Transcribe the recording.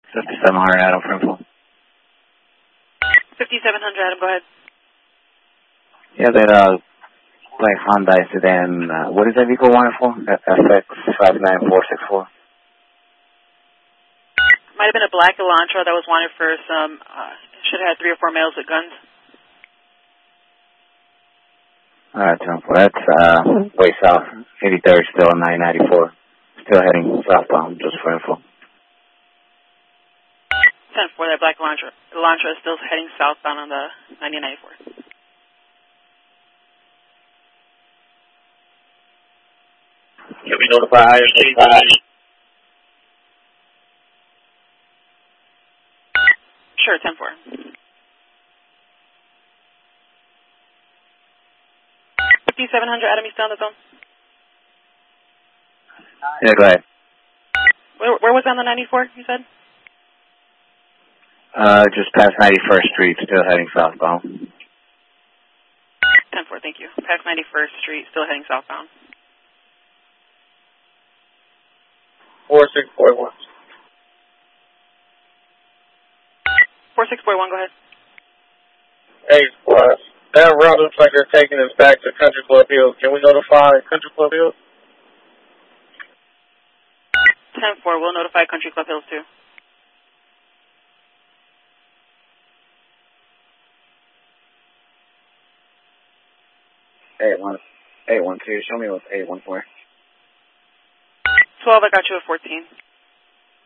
5700 Adam for info. 5700 Adam, go ahead. Yeah, that black Hyundai sedan. What is that vehicle wanted for? FX59464. Might have been a black Elantra that was wanted for some, should have had 3 or 4 males with guns. Alright, 10-4. That's way south. 83rd still, 994. Still heading southbound, just for info. 10-4, that black Elantra is still heading southbound on the 9094. Can we notify IRC? Sure, 10-4. 5700 Adam, you still on the phone? Yeah, go ahead. Where was it on the 94, you said? Just past 91st Street, still heading southbound. 10-4, thank you. Past 91st Street, still heading southbound. 4641. 4641, go ahead. Hey, that route looks like they're taking us back to Country Club Hills. Can we notify Country Club Hills? 10-4, we'll notify Country Club Hills too. Eight one two. Show me what's 814. 12, I got you at 14.